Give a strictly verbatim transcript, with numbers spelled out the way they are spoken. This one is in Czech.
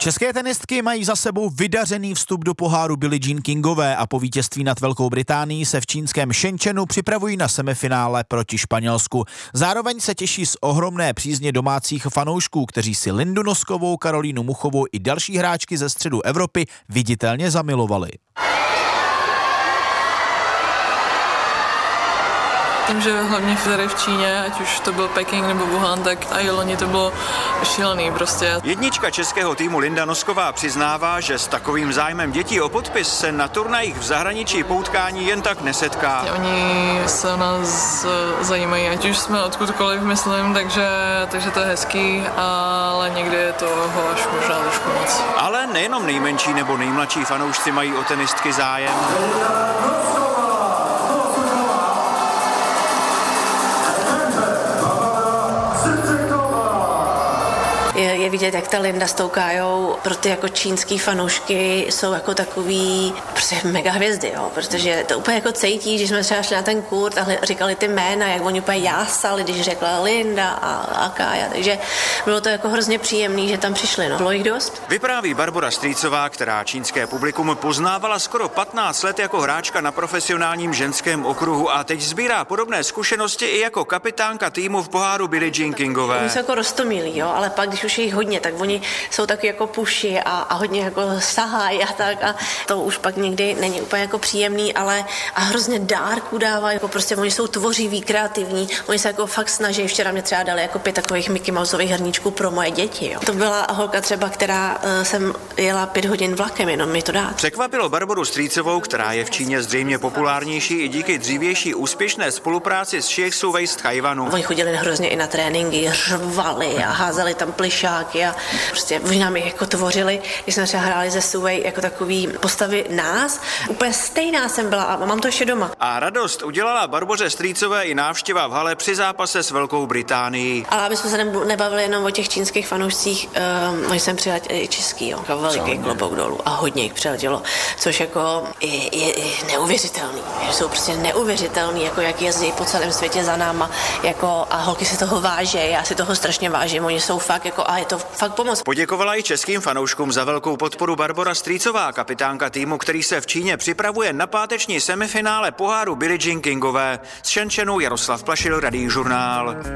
České tenistky mají za sebou vydařený vstup do poháru Billie Jean Kingové a po vítězství nad Velkou Británií se v čínském Shenzhenu připravují na semifinále proti Španělsku. Zároveň se těší z ohromné přízně domácích fanoušků, kteří si Lindu Noskovou, Karolínu Muchovou i další hráčky ze středu Evropy viditelně zamilovali. Tím, že hlavně tady v Číně, ať už to byl Peking nebo Wuhan, tak a i loni to bylo šílený prostě. Jednička českého týmu Linda Nosková přiznává, že s takovým zájmem dětí o podpis se na turnajích v zahraničí po utkání jen tak nesetká. Oni se o nás zajímají, ať už jsme odkudkoliv, myslím, takže, takže to je hezký, ale někdy je to až možná trošku moc. Ale nejenom nejmenší nebo nejmladší fanoušci mají o tenistky zájem. Je, je vidět, jak ta Linda s tou Kájou pro ty jako čínský fanoušky jsou jako takový prostě mega hvězdy, jo, protože to úplně jako cítí, že jsme třeba šli na ten kurt a říkali ty jména, jak oni úplně jásali, když řekla Linda a, a Kája, takže bylo to jako hrozně příjemný, že tam přišli, no. Bylo jich dost. Vypráví Barbora Strýcová, která čínské publikum poznávala skoro patnáct let jako hráčka na profesionálním ženském okruhu a teď sbírá podobné zkušenosti i jako kapitánka týmu v poháru Billie Jean Kingové. Oni jsou jako roztomilí, jo, ale pak, když už je jich hodně, tak oni jsou taky jako puši a, a hodně jako sahají a tak a to už pak někdy není úplně jako příjemný, ale a hrozně dárků dávají, jako prostě oni jsou tvořiví, kreativní, oni se jako fakt snaží. Včera mě třeba dali jako pět takových Mickey Mouseových hrníčků pro moje děti, jo. To byla holka třeba, která uh, jsem jela pět hodin vlakem, jenom mi to dát. Překvapilo Barboru Strýcovou, která je v Číně zřejmě populárnější i díky dřívější úspěšné spolupráci s Shiexu Wei z Tchajwanu. Oni chodili hrozně i na tréninky, řvali a házeli tam plišáky a prostě oni nám je jako tvořili, když jsme třeba hráli ze Suwei jako takový postavy nás. Úplně stejná jsem byla a mám to ještě doma. A radost udělala Barboře Strýcové i návštěva v hale při zápase s Velkou Británií. Ale aby jsme se nebavili jenom o těch čínských fanoušcích, um, oni sem přiletěli i český, jo. Jako veliký klobouk dolů a hodně jich přiletělo, což jako je, je, je neuvěřitelný. Jsou prostě neuvěřitelný, jako jak jezdí po celém světě za náma, jako a holky si toho váží, já si toho strašně vážím, oni jsou fakt jako a je to fakt pomoc. Poděkovala i českým fanouškům za velkou podporu Barbora Strýcová, kapitánka týmu, který se v Číně připravuje na páteční semifinále poháru Billie Jean Kingové. Z Shenzhenu Jaroslav Plašil, Radiožurnál.